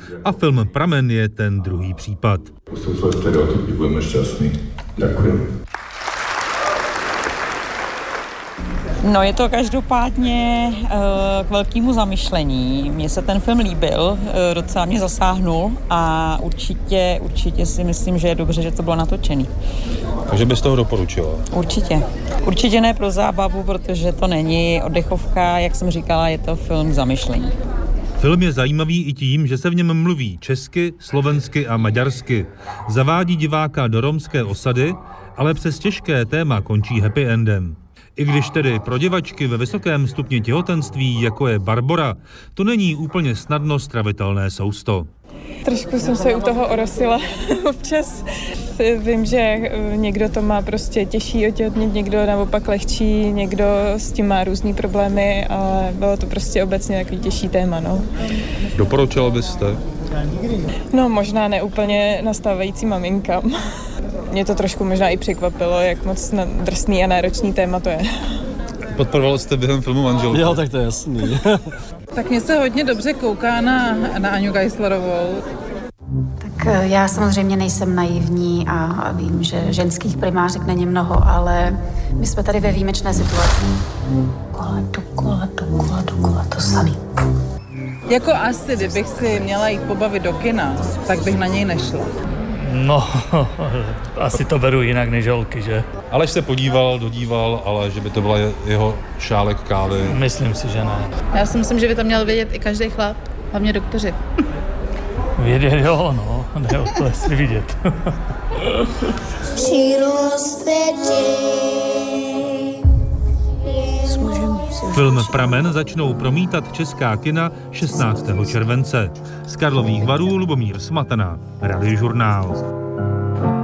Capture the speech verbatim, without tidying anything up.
a film Pramen je ten druhý případ. Pustil svoje stereotypy, budeme šťastní. Ďakujem. No, je to každopádně uh, k velkému zamyšlení. Mně se ten film líbil, uh, docela mě zasáhnul a určitě, určitě si myslím, že je dobře, že to bylo natočený. Takže bys toho doporučila? Určitě. Určitě ne pro zábavu, protože to není oddechovka, jak jsem říkala, je to film k zamyšlení. Film je zajímavý i tím, že se v něm mluví česky, slovensky a maďarsky. Zavádí diváka do romské osady, ale přes těžké téma končí happy endem. I když tedy pro děvačky ve vysokém stupni těhotenství, jako je Barbora, to není úplně snadno stravitelné sousto. Trošku jsem se u toho orosila občas. Vím, že někdo to má prostě těžší otěhotnět, někdo naopak lehčí, někdo s tím má různý problémy, ale bylo to prostě obecně takový těžší téma, no. Doporučila byste? No, možná ne úplně nastávající maminkám. Mě to trošku možná i překvapilo, jak moc drsný a náročný téma to je. Podporoval jste během filmu manželku? Jo, tak to je jasný. Tak mě se hodně dobře kouká na, na Aňu Geislerovou. Tak já samozřejmě nejsem naivní a vím, že ženských primářek není mnoho, ale my jsme tady ve výjimečné situaci. Kola, dokola, dokola, dokola, to samý. Jako asi, kdybych si měla jít pobavit do kina, tak bych na něj nešla. No, asi to beru jinak než holky, že? Aleš se podíval, dodíval, ale že by to byla jeho šálek kávy. Myslím si, že ne. Já si myslím, že by to měl vědět i každý chlap, hlavně doktoři. Vědět jo, no, ne o to jestli vidět. Film Pramen začnou promítat česká kina šestnáctého července. Z Karlových Varů Lubomír Smatana, Radiožurnál.